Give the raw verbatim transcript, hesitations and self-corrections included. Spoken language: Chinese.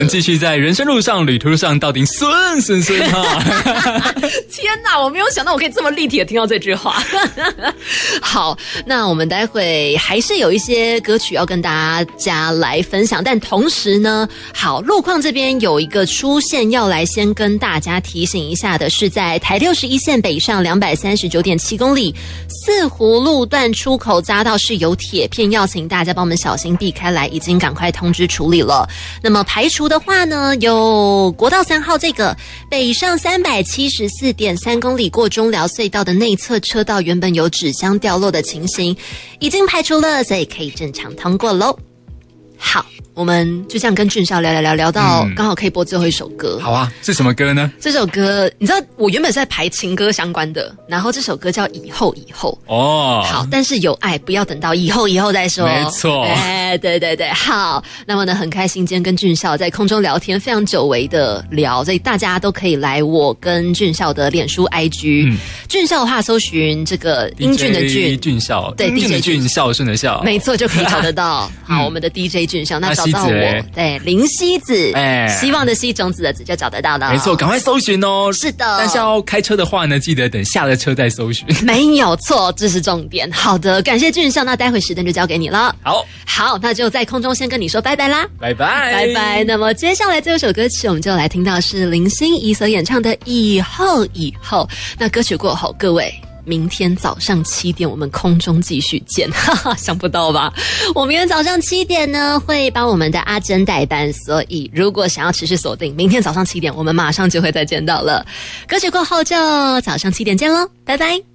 继续在人生路上、旅途上到底顺顺顺哈！ 天哪，我没有想到我可以这么立体的听到这句话。好，那我们待会还是有一些歌曲要跟大家来分享，但同时呢，好，路况这边有一个出现要来先跟大家提醒一下的，是在台六十一线北上两百三十九点七公里四湖路段出口匝道是有铁片，要请大家帮我们小心避开来，已经赶快通知处理了。那么排除的话呢，有国道三号这个北上三百七十四点三公里过中寮隧道的内侧车道原本有纸箱掉落的情形，已经排除了，所以可以正常通过咯。好，我们就这样跟俊少聊聊聊聊到刚好可以播最后一首歌。 好啊，是什么歌呢？ 这首歌你知道我原本是在排情歌相关的，然后这首歌叫以后以后。哦，好，但是有爱不要等到以后以后再说。 没错， 哎，对对对，好。那么呢，很开心今天跟俊少在空中聊天，非常久违的聊，所以大家都可以来我跟俊少的脸书 I G。嗯，俊少的话搜寻这个英俊的俊， 俊少， 对， 英俊的俊，孝顺的孝， 没错，就可以找得到。好，我们的 D J 俊少，那找到我，对，林希子，哎，希望的希，种子的子就找得到了。 没错，赶快搜寻哦。 是的， 但是要开车的话呢，记得等下了车再搜寻。 没有错，这是重点。好的，感谢俊少，那待会时段就交给你了。 好， 好，那就在空中先跟你说拜拜啦， 拜拜， 拜拜。那么接下来最后一首歌曲，我们就来听到是林心怡所演唱的《以后以后》。那歌曲过后，各位。明天早上七点，我们空中继续见，哈哈，想不到吧？我明天早上七点呢，会帮我们的阿珍代班，所以如果想要持续锁定，明天早上七点，我们马上就会再见到了。歌曲过后就早上七点见咯，拜拜。